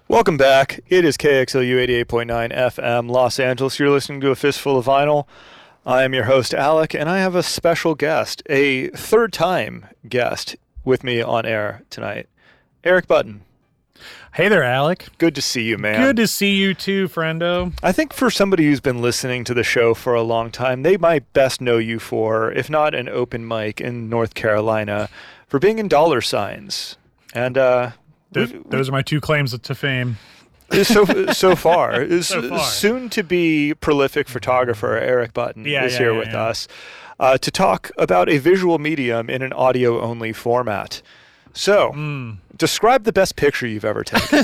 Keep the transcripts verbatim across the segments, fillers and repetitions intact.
Welcome back. It is K X L U eighty-eight point nine F M Los Angeles. You're listening to A Fistful of Vinyl. I am your host, Alec, and I have a special guest, a third-time guest with me on air tonight, Eric Button. Hey there, Alec. Good to see you, man. Good to see you too, friendo. I think for somebody who's been listening to the show for a long time, they might best know you for, if not an open mic in North Carolina, for being in Dollar Signs. And, uh... Th- those are my two claims to fame. So so far, so far. Soon to be prolific photographer Eric Button yeah, is yeah, here yeah, with yeah. us uh, to talk about a visual medium in an audio-only format. So, mm. describe the best picture you've ever taken.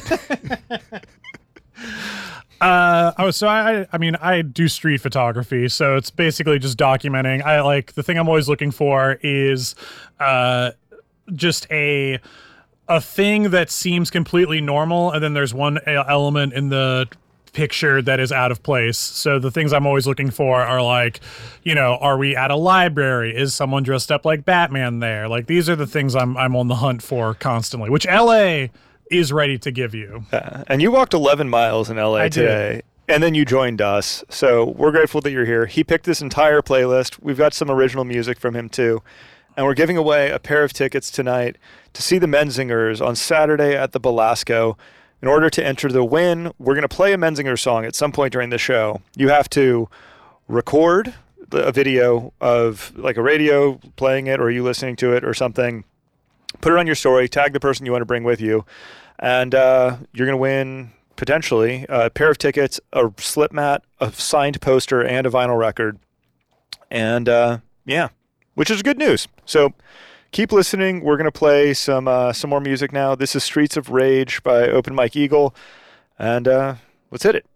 uh, oh, so I, I mean, I do street photography, so it's basically just documenting. I like the thing I'm always looking for is uh, just a. a thing that seems completely normal, and then there's one element in the picture that is out of place. So the things I'm always looking for are like, you know, are we at a library? Is someone dressed up like Batman there? Like, these are the things I'm I'm on the hunt for constantly, which L A is ready to give you. Uh, and you walked eleven miles in L A I today. Did. And then you joined us. So we're grateful that you're here. He picked this entire playlist. We've got some original music from him too. And we're giving away a pair of tickets tonight to see the Menzingers on Saturday at the Belasco. In order to enter the win, we're going to play a Menzinger song at some point during the show. You have to record the, a video of like a radio playing it or you listening to it or something. Put it on your story. Tag the person you want to bring with you. And uh, you're going to win, potentially, a pair of tickets, a slip mat, a signed poster, and a vinyl record. And uh, yeah. Which is good news. So keep listening. We're going to play some uh, some more music now. This is Streets of Rage by Open Mike Eagle. And uh, let's hit it.